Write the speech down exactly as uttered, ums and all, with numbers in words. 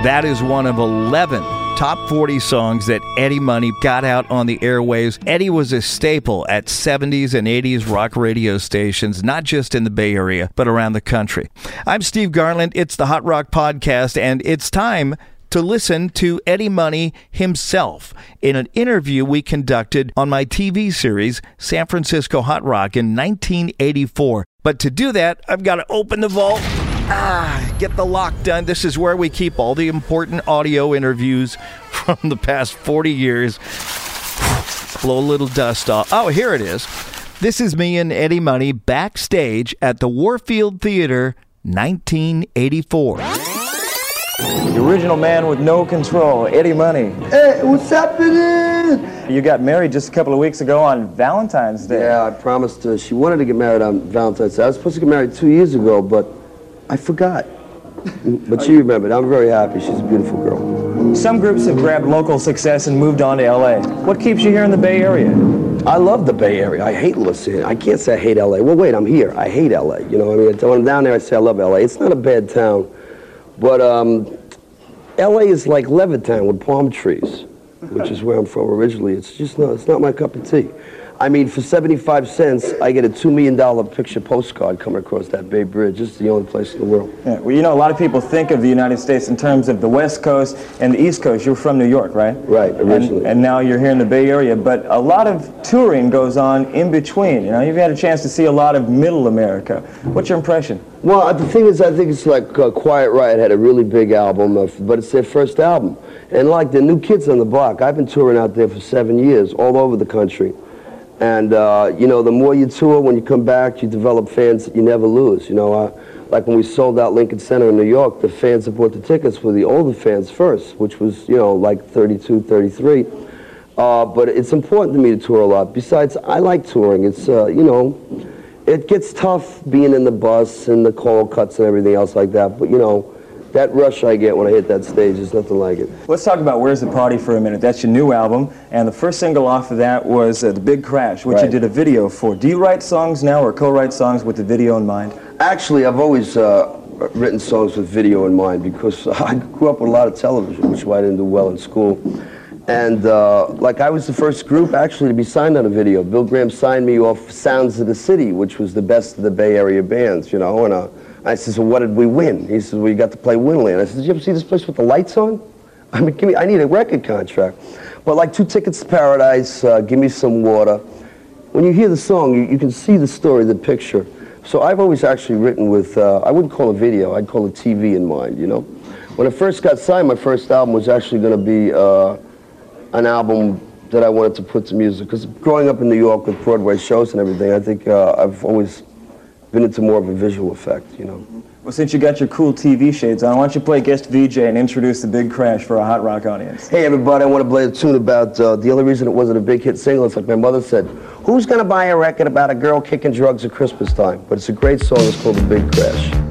That is one of eleven top forty songs that Eddie Money got out on the airwaves. Eddie was a staple at seventies and eighties rock radio stations, not just in the Bay Area, but around the country. I'm Steve Garland. It's the Hot Rock Podcast, and it's time to listen to Eddie Money himself in an interview we conducted on my T V series, San Francisco Hot Rock, in nineteen eighty-four. But to do that, I've got to open the vault. Ah, get the lock done. This is where we keep all the important audio interviews from the past forty years. Blow a little dust off. Oh, here it is. This is me and Eddie Money backstage at the Warfield Theater, nineteen eighty-four. The original man with no control, Eddie Money. Hey, what's happening? You got married just a couple of weeks ago on Valentine's Day. Yeah, I promised her. She wanted to get married on Valentine's Day. I was supposed to get married two years ago, but I forgot. But she remembered. I'm very happy. She's a beautiful girl. Some groups have grabbed local success and moved on to L A. What keeps you here in the Bay Area? I love the Bay Area. I hate listening. I can't say I hate L A. Well, wait, I'm here. I hate L A. You know, I mean, when I'm down there, I say I love L A. It's not a bad town. But um, L A is like Levittown with palm trees, which is where I'm from originally. It's just not, it's not my cup of tea. I mean, for seventy-five cents, I get a two million dollar picture postcard coming across that Bay Bridge. It's the only place in the world. Yeah, well, you know, a lot of people think of the United States in terms of the West Coast and the East Coast. You're from New York, right? Right, originally. And, and now you're here in the Bay Area, but a lot of touring goes on in between. You know, you've had a chance to see a lot of Middle America. What's your impression? Well, the thing is, I think it's like uh, Quiet Riot had a really big album, uh, but it's their first album. And like the New Kids on the Block, I've been touring out there for seven years, all over the country. And, uh, you know, the more you tour, when you come back, you develop fans that you never lose. You know, uh, like when we sold out Lincoln Center in New York, the fans that bought the tickets were the older fans first, which was, you know, like thirty-two, thirty-three. Uh, but it's important to me to tour a lot. Besides, I like touring. It's, uh, you know, it gets tough being in the bus and the call cuts and everything else like that. But, you know, that rush I get when I hit that stage is nothing like it. Let's talk about Where's the Party for a minute. That's your new album, and the first single off of that was uh, The Big Crash, which right. you did a video for. Do you write songs now or co-write songs with the video in mind? Actually, I've always uh, written songs with video in mind because I grew up with a lot of television, which is why I didn't do well in school. And uh, like I was the first group actually to be signed on a video. Bill Graham signed me off Sounds of the City, which was the best of the Bay Area bands, you know, and uh, I said, so what did we win? He said, well, you got to play Winland. I said, did you ever see this place with the lights on? I mean, give me, I need a record contract. But like Two Tickets to Paradise, uh, Give Me Some Water. When you hear the song, you, you can see the story, the picture. So I've always actually written with, uh, I wouldn't call it video, I'd call it T V in mind, you know? When I first got signed, my first album was actually going to be uh, an album that I wanted to put to music. Because growing up in New York with Broadway shows and everything, I think uh, I've always been into more of a visual effect, you know. Well, since you got your cool T V shades on, why don't you play guest V J and introduce The Big Crash for a Hot Rock audience? Hey, everybody, I want to play a tune about uh, the only reason it wasn't a big hit single. It's like my mother said, who's going to buy a record about a girl kicking drugs at Christmas time? But it's a great song. It's called The Big Crash.